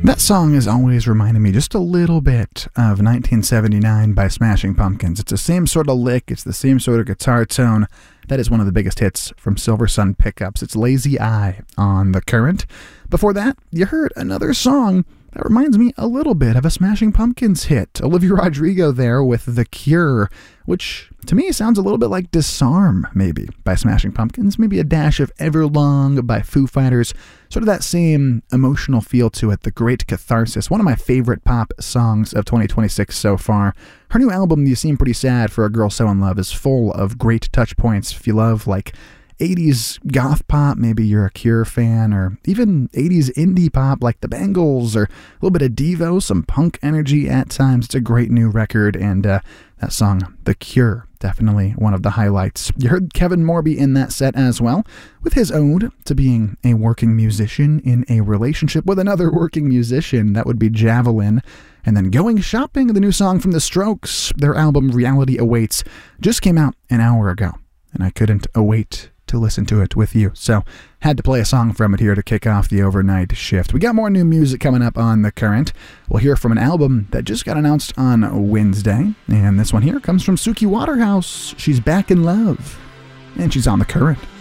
That song has always reminded me just a little bit of 1979 by Smashing Pumpkins. It's the same sort of lick, it's the same sort of guitar tone. That is one of the biggest hits from Silver Sun Pickups. It's Lazy Eye on The Current. Before that, you heard another song that reminds me a little bit of a Smashing Pumpkins hit. Olivia Rodrigo there with The Cure, which to me sounds a little bit like Disarm, maybe, by Smashing Pumpkins. Maybe a dash of Everlong by Foo Fighters. Sort of that same emotional feel to it, The Great Catharsis. One of my favorite pop songs of 2026 so far. Her new album, You Seem Pretty Sad for a Girl So In Love, is full of great touch points if you love, like, 80s goth pop, maybe you're a Cure fan, or even 80s indie pop like the Bangles, or a little bit of Devo, some punk energy at times. It's a great new record, and that song, The Cure, definitely one of the highlights. You heard Kevin Morby in that set as well, with his ode to being a working musician in a relationship with another working musician. That would be Javelin. And then Going Shopping, the new song from The Strokes. Their album Reality Awaits just came out an hour ago, and I couldn't await to listen to it with you. So, had to play a song from it here to kick off the overnight shift. We got more new music coming up on The Current. We'll hear from an album that just got announced on Wednesday. And this one here comes from Suki Waterhouse. She's Back in Love. And she's on The Current.